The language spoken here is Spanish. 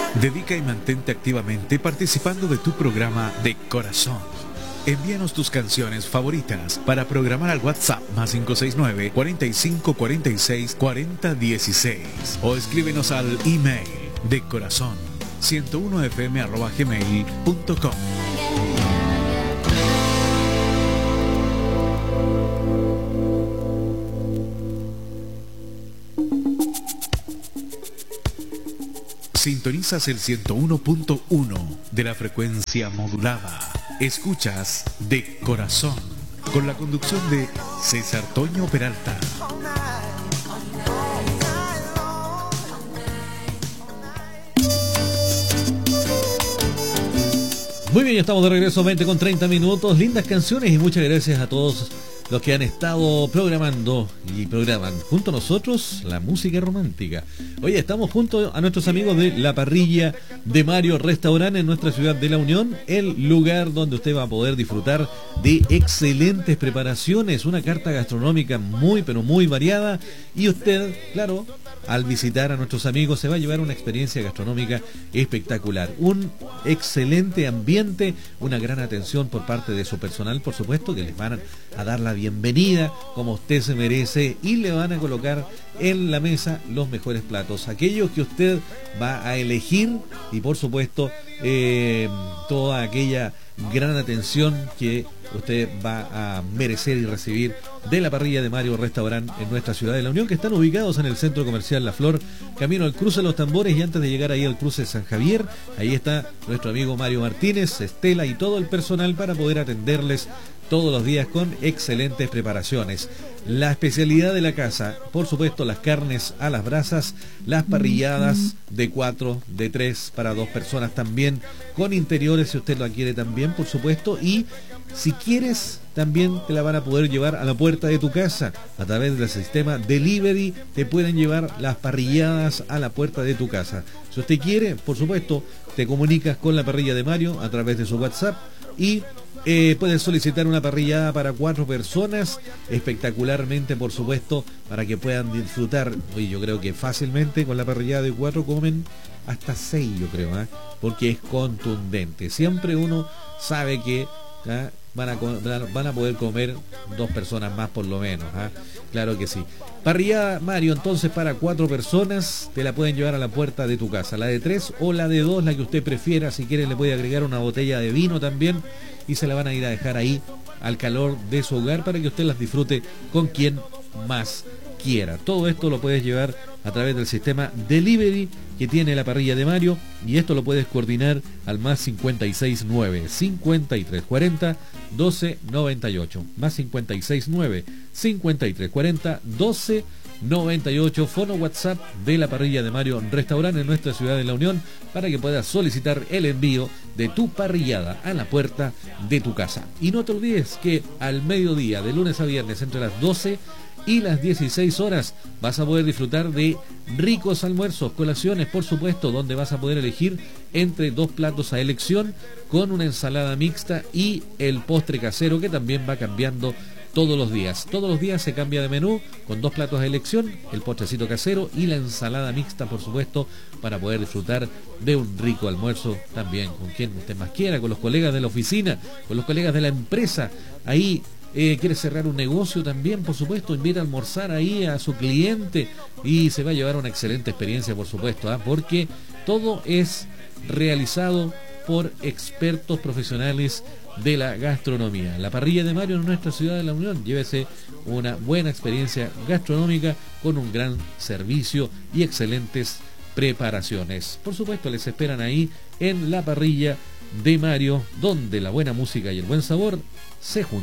Dedica y mantente activamente participando de tu programa de corazón. Envíanos tus canciones favoritas para programar al WhatsApp más 569 45 46 40 16 o escríbenos al email de corazón 101fm@gmail.com. Sintonizas el 101.1 de la frecuencia modulada. Escuchas De Corazón, con la conducción de César Toño Peralta. Muy bien, ya estamos de regreso, 20 con 30 minutos. Lindas canciones y muchas gracias a todos los que han estado programando y programan junto a nosotros la música romántica. Oye, estamos junto a nuestros amigos de La Parrilla de Mario Restaurante en nuestra ciudad de La Unión, el lugar donde usted va a poder disfrutar de excelentes preparaciones, una carta gastronómica muy pero muy variada, y usted, claro, al visitar a nuestros amigos se va a llevar una experiencia gastronómica espectacular, un excelente ambiente, una gran atención por parte de su personal, por supuesto, que les van a dar la bienvenida como usted se merece y le van a colocar en la mesa los mejores platos, aquellos que usted va a elegir, y por supuesto toda aquella gran atención que usted va a merecer y recibir de La Parrilla de Mario Restaurante en nuestra ciudad de La Unión, que están ubicados en el Centro Comercial La Flor, camino al cruce de los Tambores, y antes de llegar ahí al cruce de San Javier, ahí está nuestro amigo Mario Martínez, Estela y todo el personal para poder atenderles todos los días con excelentes preparaciones. La especialidad de la casa, por supuesto, las carnes a las brasas, las parrilladas de 4, de 3 para 2 personas también, con interiores si usted lo quiere también, por supuesto, y si quieres también te la van a poder llevar a la puerta de tu casa a través del sistema delivery. Te pueden llevar las parrilladas a la puerta de tu casa. Si usted quiere, por supuesto, te comunicas con La Parrilla de Mario a través de su WhatsApp y puedes solicitar una parrillada para 4 personas, espectacularmente, por supuesto, para que puedan disfrutar. Oye, yo creo que fácilmente con la parrillada de 4 comen hasta 6, yo creo, porque es contundente. Siempre uno sabe que van a poder comer 2 personas más por lo menos, claro que sí. Parrillada Mario, entonces, para 4 personas, te la pueden llevar a la puerta de tu casa, la de 3 o la de 2, la que usted prefiera. Si quiere le puede agregar una botella de vino también, y se la van a ir a dejar ahí al calor de su hogar para que usted las disfrute con quien más quiera. Todo esto lo puedes llevar a través del sistema delivery que tiene La Parrilla de Mario, y esto lo puedes coordinar al más 569 5340 1298, más 569 5340 1298, fono WhatsApp de La Parrilla de Mario Restaurante en nuestra ciudad de La Unión, para que puedas solicitar el envío de tu parrillada a la puerta de tu casa. Y no te olvides que al mediodía, de lunes a viernes, entre las 12 y las 16 horas, vas a poder disfrutar de ricos almuerzos, colaciones, por supuesto, donde vas a poder elegir entre 2 platos a elección, con una ensalada mixta y el postre casero, que también va cambiando todos los días. Todos los días se cambia de menú con 2 platos a elección, el postrecito casero y la ensalada mixta, por supuesto, para poder disfrutar de un rico almuerzo también con quien usted más quiera, con los colegas de la oficina, con los colegas de la empresa. Ahí quiere cerrar un negocio también, por supuesto, invita a almorzar ahí a su cliente y se va a llevar una excelente experiencia, por supuesto, porque todo es realizado por expertos profesionales de la gastronomía. La Parrilla de Mario en nuestra ciudad de La Unión. Llévese una buena experiencia gastronómica con un gran servicio y excelentes preparaciones. Por supuesto, les esperan ahí en La Parrilla de Mario, donde la buena música y el buen sabor se juntan.